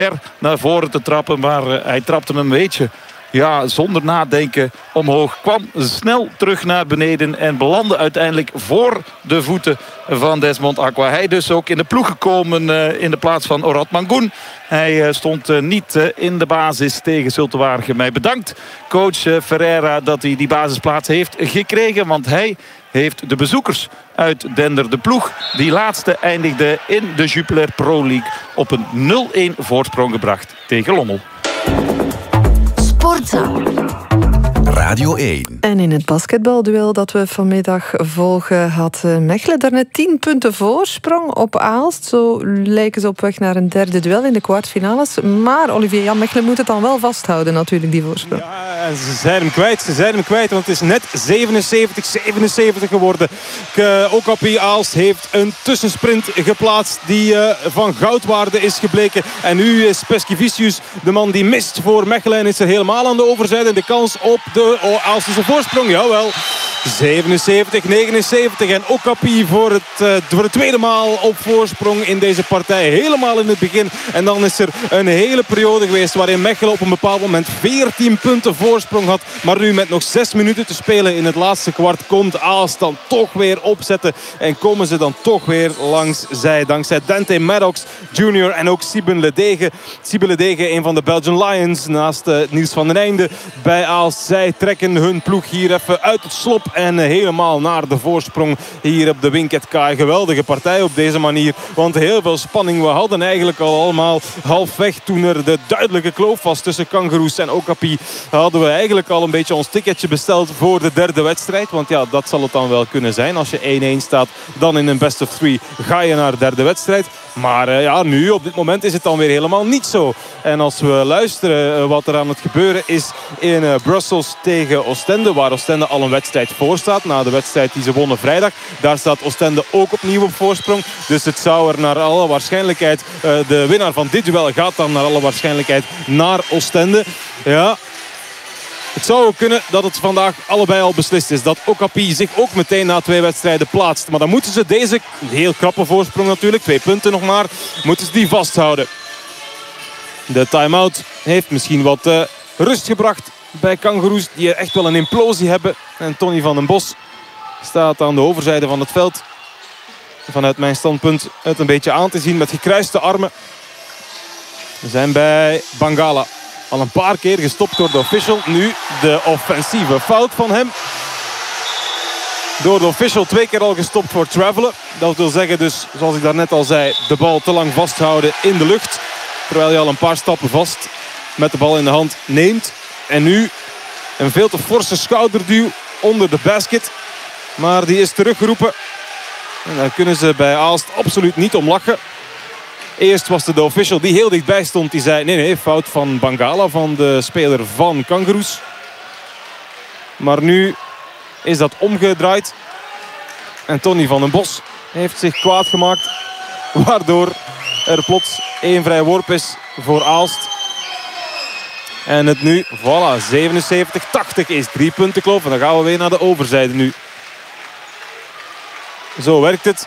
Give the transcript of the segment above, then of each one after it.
naar voren te trappen. Maar hij trapte hem een beetje zonder nadenken omhoog. Kwam snel terug naar beneden en belandde uiteindelijk voor de voeten van Desmond Aqua. Hij dus ook in de ploeg gekomen in de plaats van Orad Mangoen. Hij stond niet in de basis tegen Zulte Waregem. Mij bedankt coach Ferreira dat hij die basisplaats heeft gekregen. Want hij heeft de bezoekers uit Dender, de ploeg die laatste eindigde in de Jupiler Pro League, op een 0-1 voorsprong gebracht tegen Lommel. Sportza. Radio 1. En in het basketbalduel dat we vanmiddag volgen had Mechelen daarnet 10 punten voorsprong op Aalst. Zo lijken ze op weg naar een derde duel in de kwartfinales. Maar Olivier, Jan Mechelen moet het dan wel vasthouden natuurlijk, die voorsprong. Ja, en ze zijn hem kwijt, want het is net 77-77 geworden. OKP Aalst heeft een tussensprint geplaatst die van goudwaarde is gebleken. En nu is Peskivicius de man die mist voor Mechelen en is er helemaal aan de overzijde. De kans op de Aalstense voorsprong, jawel. 77-79 en Okapi voor de tweede maal op voorsprong in deze partij. Helemaal in het begin. En dan is er een hele periode geweest waarin Mechelen op een bepaald moment 14 punten voorsprong had. Maar nu met nog 6 minuten te spelen in het laatste kwart komt Aalst dan toch weer opzetten. En komen ze dan toch weer langs zij. Dankzij Dante Maddox Jr. en ook Siben Ledege. Siben Ledege, een van de Belgian Lions naast Niels van den Einde bij Aalst. Zij trekken hun ploeg hier even uit het slop en helemaal naar de voorsprong hier op de Winket Kai. Geweldige partij op deze manier, want heel veel spanning. We hadden eigenlijk al allemaal halfweg toen er de duidelijke kloof was tussen Kangaroos en Okapi. Hadden we eigenlijk al een beetje ons ticketje besteld voor de derde wedstrijd. Want ja, dat zal het dan wel kunnen zijn. Als je 1-1 staat, dan in een best of 3 ga je naar de derde wedstrijd. Maar nu op dit moment is het dan weer helemaal niet zo. En als we luisteren wat er aan het gebeuren is in Brussels tegen Oostende, waar Oostende al een wedstrijd voor staat na de wedstrijd die ze wonnen vrijdag. Daar staat Oostende ook opnieuw op voorsprong. Dus het zou er naar alle waarschijnlijkheid, de winnaar van dit duel gaat dan naar alle waarschijnlijkheid naar Oostende. Ja. Het zou ook kunnen dat het vandaag allebei al beslist is. Dat Okapi zich ook meteen na 2 wedstrijden plaatst. Maar dan moeten ze deze heel krappe voorsprong natuurlijk, 2 punten nog maar, moeten ze die vasthouden. De time-out heeft misschien wat rust gebracht bij Kangaroos, die echt wel een implosie hebben. En Tony van den Bos staat aan de overzijde van het veld. Vanuit mijn standpunt het een beetje aan te zien met gekruiste armen. We zijn bij Bangala. Al een paar keer gestopt door de official. Nu de offensieve fout van hem. Door de official 2 keer al gestopt voor travelen. Dat wil zeggen dus, zoals ik daarnet al zei, de bal te lang vasthouden in de lucht. Terwijl hij al een paar stappen vast met de bal in de hand neemt. En nu een veel te forse schouderduw onder de basket. Maar die is teruggeroepen. En daar kunnen ze bij Aalst absoluut niet om lachen. Eerst was het de official die heel dichtbij stond. Die zei nee, fout van Bangala, van de speler van Kangaroos. Maar nu is dat omgedraaid. En Tony van den Bos heeft zich kwaad gemaakt. Waardoor er plots 1 vrij worp is voor Aalst. En het nu, voilà, 77-80 is 3 punten kloof. En dan gaan we weer naar de overzijde nu. Zo werkt het.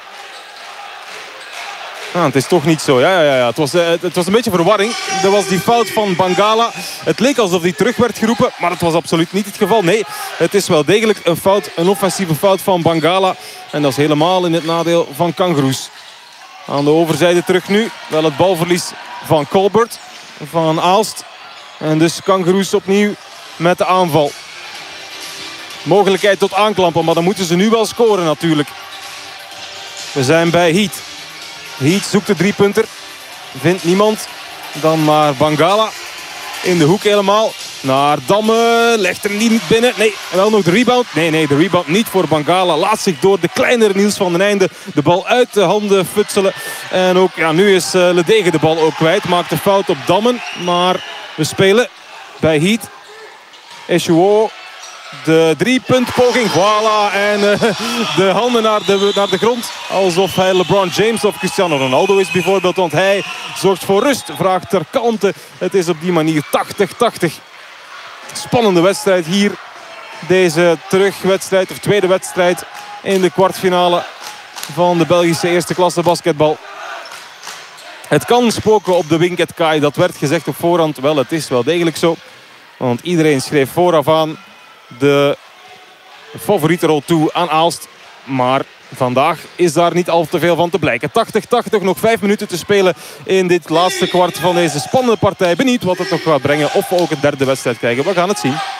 Het is toch niet zo. Ja. Het was een beetje verwarring. Er was die fout van Bangala. Het leek alsof die terug werd geroepen. Maar het was absoluut niet het geval. Nee, het is wel degelijk een fout. Een offensieve fout van Bangala. En dat is helemaal in het nadeel van Kangaroos. Aan de overzijde terug nu. Wel het balverlies van Colbert. Van Aalst. En dus Kangaroos opnieuw met de aanval. Mogelijkheid tot aanklampen. Maar dan moeten ze nu wel scoren natuurlijk. We zijn bij Heat. Heat zoekt de 3-punter. Vindt niemand. Dan maar Bangala. In de hoek helemaal. Naar Damme. Legt er niet binnen. Nee, wel nog de rebound. Nee, de rebound niet voor Bangala. Laat zich door de kleinere Niels van den Einde de bal uit de handen futselen. En ook, nu is Ledege de bal ook kwijt. Maakt de fout op Dammen. Maar we spelen bij Heat. Eshuo. De 3-punt poging. Voilà. En de handen naar de grond. Alsof hij LeBron James of Cristiano Ronaldo is bijvoorbeeld. Want hij zorgt voor rust. Vraagt ter kante. Het is op die manier 80-80. Spannende wedstrijd hier. Deze terugwedstrijd. Of tweede wedstrijd in de kwartfinale van de Belgische eerste klasse basketbal. Het kan spoken op de Wing at Kai. Dat werd gezegd op voorhand. Wel, het is wel degelijk zo. Want iedereen schreef vooraf aan de favorietenrol toe aan Aalst. Maar vandaag is daar niet al te veel van te blijken. 80-80, nog 5 minuten te spelen in dit laatste kwart van deze spannende partij. Benieuwd wat het nog gaat brengen. Of we ook een derde wedstrijd krijgen. We gaan het zien.